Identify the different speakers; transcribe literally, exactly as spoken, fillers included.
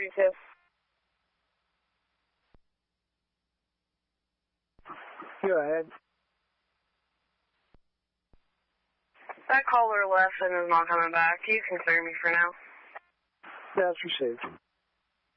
Speaker 1: thirty-two.
Speaker 2: Go ahead.
Speaker 1: That caller left and is not coming back. You can clear me for now.
Speaker 2: That's received.